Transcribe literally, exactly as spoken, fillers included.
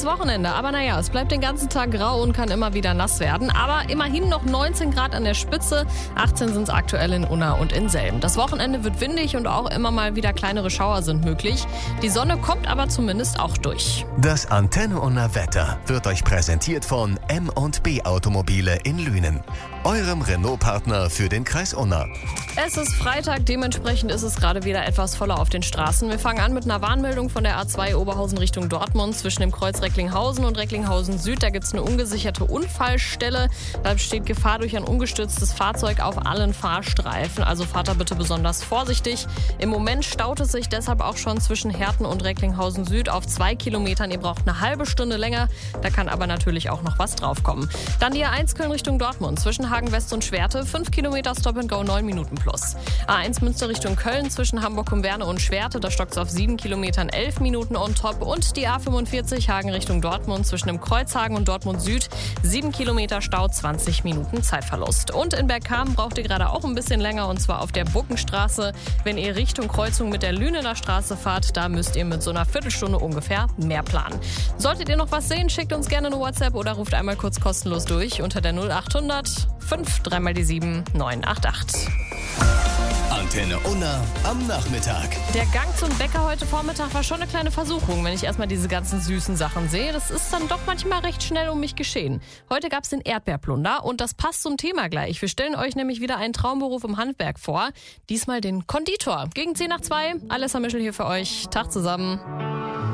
Wochenende. Aber naja, es bleibt den ganzen Tag grau und kann immer wieder nass werden. Aber immerhin noch neunzehn Grad an der Spitze. achtzehn sind es aktuell in Unna und in Selm. Das Wochenende wird windig und auch immer mal wieder kleinere Schauer sind möglich. Die Sonne kommt aber zumindest auch durch. Das Antenne Unna Wetter wird euch präsentiert von M und B Automobile in Lünen, eurem Renault-Partner für den Kreis Unna. Es ist Freitag, dementsprechend ist es gerade wieder etwas voller auf den Straßen. Wir fangen an mit einer Warnmeldung von der A zwei Oberhausen Richtung Dortmund zwischen dem Kreuz Recklinghausen und Recklinghausen Süd. Da gibt es eine ungesicherte Unfallstelle. Da besteht Gefahr durch ein ungestütztes Fahrzeug auf allen Fahrstreifen. Also fahrt da bitte besonders vorsichtig. Im Moment staut es sich deshalb auch schon zwischen Herten und Recklinghausen Süd auf zwei Kilometern. Ihr braucht eine halbe Stunde länger. Da kann aber natürlich auch noch was draufkommen. Dann die A eins Köln Richtung Dortmund zwischen Hagen West und Schwerte. fünf Kilometer Stop and Go, neun Minuten plus. A eins Münster Richtung Köln zwischen Hamburg-Umwerne und Schwerte. Da stockt es auf sieben Kilometern, elf Minuten on top. Und die A fünfundvierzig Hagen Richtung Dortmund zwischen dem Kreuzhagen und Dortmund Süd. sieben Kilometer Stau, zwanzig Minuten Zeitverlust. Und in Bergkamen braucht ihr gerade auch ein bisschen länger, und zwar auf der Buckenstraße. Wenn ihr Richtung Kreuzung mit der Lünener Straße fahrt, da müsst ihr mit so einer Viertelstunde ungefähr mehr planen. Solltet ihr noch was sehen, schickt uns gerne eine WhatsApp oder ruft einmal kurz kostenlos durch unter der null achthundert fünf drei mal die sieben neun acht acht. Antenne Unna am Nachmittag. Der Gang zum Bäcker heute Vormittag war schon eine kleine Versuchung, wenn ich erstmal diese ganzen süßen Sachen sehe. Das ist dann doch manchmal recht schnell um mich geschehen. Heute gab es den Erdbeerplunder und das passt zum Thema gleich. Wir stellen euch nämlich wieder einen Traumberuf im Handwerk vor. Diesmal den Konditor. Gegen zehn nach zwei. Alessa Mischel hier für euch. Tag zusammen.